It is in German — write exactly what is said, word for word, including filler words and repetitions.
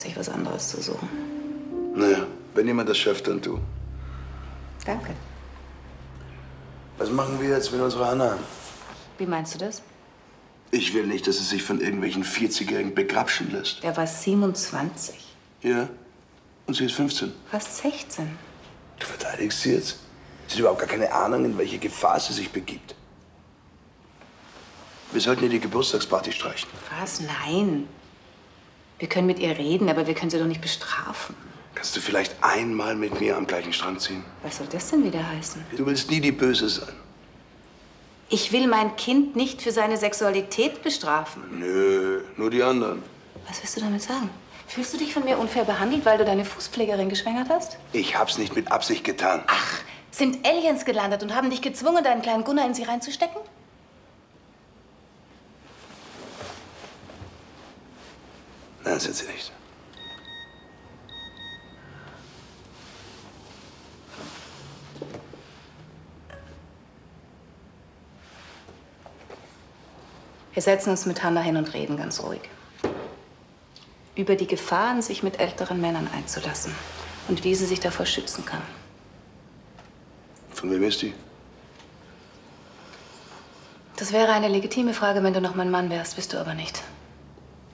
sich was anderes zu suchen. Naja, wenn jemand das schafft, dann du. Danke. Was machen wir jetzt mit unserer Anna? Wie meinst du das? Ich will nicht, dass sie sich von irgendwelchen vierzigjährigen begrapschen lässt. Der war siebenundzwanzig. Ja? Und sie ist fünfzehn. Fast sechzehn. Du verteidigst sie jetzt? Sie hat überhaupt gar keine Ahnung, in welche Gefahr sie sich begibt. Wir sollten ihr die Geburtstagsparty streichen. Was? Nein. Wir können mit ihr reden, aber wir können sie doch nicht bestrafen. Kannst du vielleicht einmal mit mir am gleichen Strang ziehen? Was soll das denn wieder heißen? Du willst nie die Böse sein. Ich will mein Kind nicht für seine Sexualität bestrafen. Nö, nur die anderen. Was willst du damit sagen? Fühlst du dich von mir unfair behandelt, weil du deine Fußpflegerin geschwängert hast? Ich hab's nicht mit Absicht getan. Ach, sind Aliens gelandet und haben dich gezwungen, deinen kleinen Gunnar in sie reinzustecken? Nein, sind sie nicht. Wir setzen uns mit Hanna hin und reden ganz ruhig. Über die Gefahren, sich mit älteren Männern einzulassen. Und wie sie sich davor schützen kann. Von wem ist die? Das wäre eine legitime Frage, wenn du noch mein Mann wärst, bist du aber nicht.